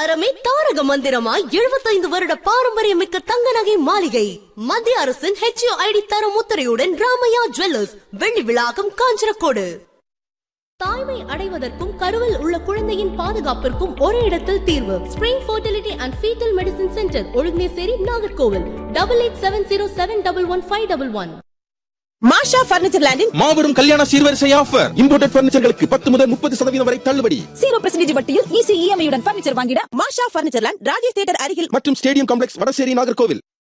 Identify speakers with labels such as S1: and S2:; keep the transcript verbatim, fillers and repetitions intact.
S1: தரமே தாரக மந்திரமாய் எழுபத்தைந்து வருட பாரம்பரியமிக்க தங்க நகை மாளிகை. மத்திய அரசின் ஹெச் ஐ டி தரம் முத்திரையுடன் ராமையா ஜுவல்லர்ஸ், வெள்ளி விழாக்கம், காஞ்சனக்கோடு. தாய்மை அடைவதற்கும் கருவில் உள்ள குழந்தையின் பாதுகாப்பிற்கும் ஒரே இடத்தில் தீர்வு. Spring fertility and foetal medicine centre, Ozhuginasery, Nagercoil. Double eight seven zero seven double one five double one.
S2: Masha furniture லேண்டின்
S3: மாபெரும் கல்யாண சீர்வரிசை ஆஃபர். இம்போர்ட்டட் பர்னிச்சர்களுக்கு பத்து முதல் முப்பது சதவீதம் வரை தள்ளுபடி.
S2: ஜீரோ பர்சன்டேஜ் வட்டியில் ஈஸி இஎம்ஐ உடன் பர்னிச்சர் வாங்கிட மாஷா பர்னிச்சர் லேண்ட், ராஜேஷ் தியேட்டர் அருகில்
S3: மற்றும் ஸ்டேடியம் காம்ப்ளெக்ஸ், வடசேரி, நாகர்கோவில்.